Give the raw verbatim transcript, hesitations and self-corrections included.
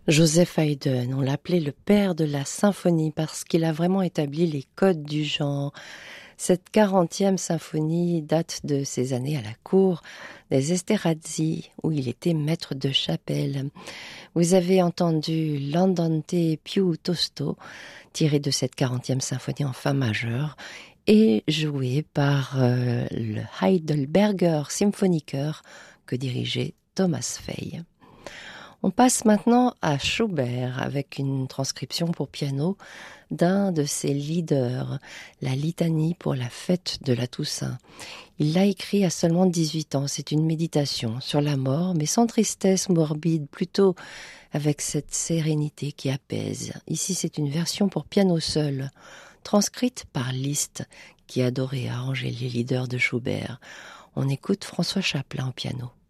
Joseph Haydn, on l'appelait le père de la symphonie parce qu'il a vraiment établi les codes du genre. Cette quarantième symphonie date de ses années à la cour des Esterházy, où il était maître de chapelle. Vous avez entendu l'Andante più tosto, tiré de cette quarantième symphonie en fa majeur, et joué par euh, le Heidelberger Symphoniker que dirigeait Thomas Fay. On passe maintenant à Schubert avec une transcription pour piano d'un de ses leaders, la litanie pour la fête de la Toussaint. Il l'a écrit à seulement dix-huit ans, c'est une méditation sur la mort, mais sans tristesse morbide, plutôt avec cette sérénité qui apaise. Ici, c'est une version pour piano seul, transcrite par Liszt, qui adorait arranger les leaders de Schubert. On écoute François Chaplin au piano.